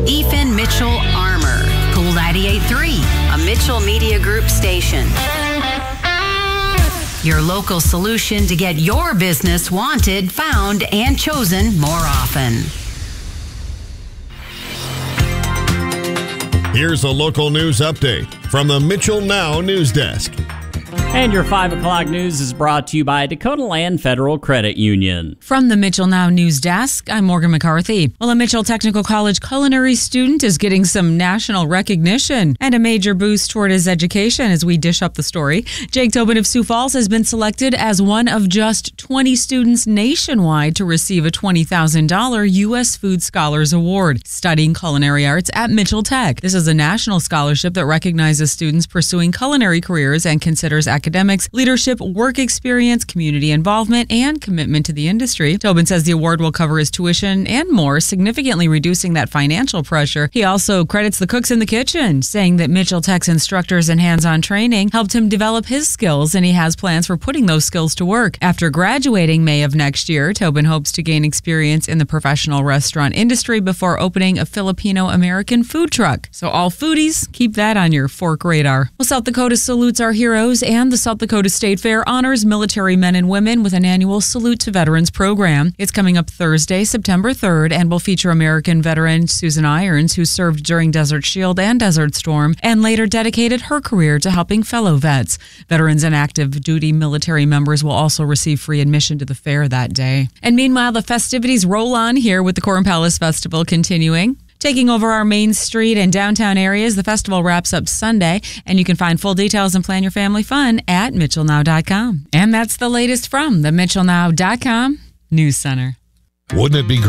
Ethan Mitchell Armor, Pool 98.3, a Mitchell Media Group station. Your local solution to get your business wanted, found, and chosen more often. Here's a local news update from the Mitchell Now News Desk. And your 5 o'clock news is brought to you by Dakota Land Federal Credit Union. From the Mitchell Now News Desk, I'm Morgan McCarthy. Well, a Mitchell Technical College culinary student is getting some national recognition and a major boost toward his education as we dish up the story. Jake Tobin of Sioux Falls has been selected as one of just 20 students nationwide to receive a $20,000 U.S. Food Scholars Award, studying culinary arts at Mitchell Tech. This is a national scholarship that recognizes students pursuing culinary careers and considers academics, leadership, work experience, community involvement, and commitment to the industry. Tobin says the award will cover his tuition and more, significantly reducing that financial pressure. He also credits the cooks in the kitchen, saying that Mitchell Tech's instructors and hands-on training helped him develop his skills, and he has plans for putting those skills to work. After graduating May of next year, Tobin hopes to gain experience in the professional restaurant industry before opening a Filipino-American food truck. So all foodies, keep that on your fork radar. Well, South Dakota salutes our heroes, and the South Dakota State Fair honors military men and women with an annual Salute to Veterans program. It's coming up Thursday, September 3rd, and will feature American veteran Susan Irons, who served during Desert Shield and Desert Storm, and later dedicated her career to helping fellow vets. Veterans and active duty military members will also receive free admission to the fair that day. And meanwhile, the festivities roll on here with the Corn Palace Festival continuing. Taking over our Main Street and downtown areas, the festival wraps up Sunday, and you can find full details and plan your family fun at MitchellNow.com. And that's the latest from the MitchellNow.com News Center. Wouldn't it be great?